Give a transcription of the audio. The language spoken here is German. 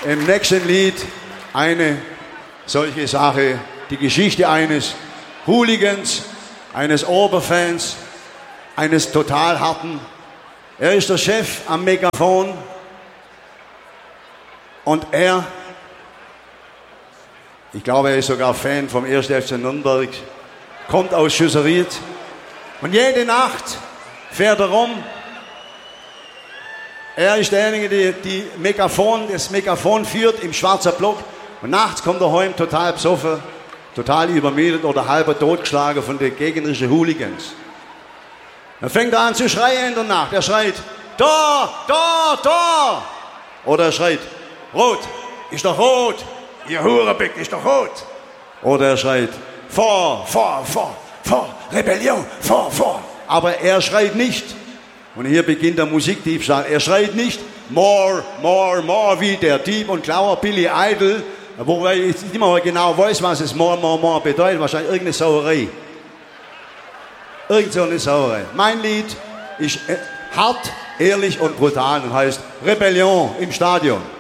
im nächsten Lied eine solche Sache, die Geschichte eines Hooligans, eines Oberfans, eines total harten. Er ist der Chef am Megafon und ich glaube, er ist sogar Fan vom 1. FC Nürnberg, kommt aus Schüsseried und jede Nacht fährt er rum. Er ist derjenige, der das Megafon führt im schwarzen Block und nachts kommt er heim total besoffen, total übermüdet oder halber totgeschlagen von den gegnerischen Hooligans. Dann fängt er an zu schreien in der Nacht. Er schreit, Tor, Tor, Tor! Oder er schreit, Rot, ist doch rot! Ihr Hurenbeck, ist doch rot! Oder er schreit, vor, Rebellion, vor! Aber er schreit nicht. Und hier beginnt der Musikdiebstahl. Er schreit nicht, more, wie der Dieb und Klauer Billy Idol, wobei ich nicht mehr genau weiß, was es more bedeutet. Wahrscheinlich irgendeine Sauerei. Irgend so eine Sauerei. Mein Lied ist hart, ehrlich und brutal und heißt Rebellion im Stadion.